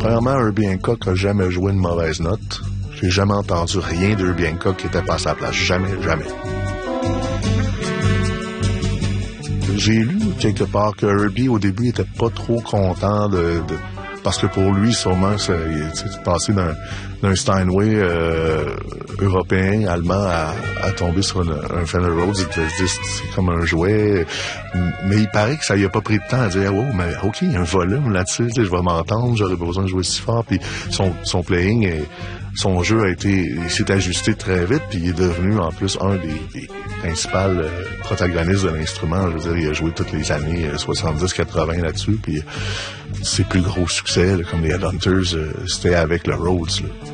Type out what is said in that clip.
Premièrement, Herbie Hancock a jamais joué une mauvaise note. J'ai jamais entendu rien de Herbie Hancock qui était pas à sa place. Jamais, jamais. J'ai lu quelque part que Herbie, au début, était pas trop content parce que pour lui, sûrement, il est passé d'un Steinway européen, allemand, à tomber sur un Fender Rhodes. Il se dit, c'est comme un jouet. Mais il paraît que ça lui a pas pris de temps à dire, oh, mais OK, il y a un volume là-dessus, je vais m'entendre, j'aurais pas besoin de jouer si fort. Puis son playing, son jeu s'est ajusté très vite, puis il est devenu, en plus, un des principaux protagonistes de l'instrument. Je veux dire, il a joué toutes les années 70-80 là-dessus, puis ses plus gros succès, là, comme les Headhunters, c'était avec le Rhodes, là.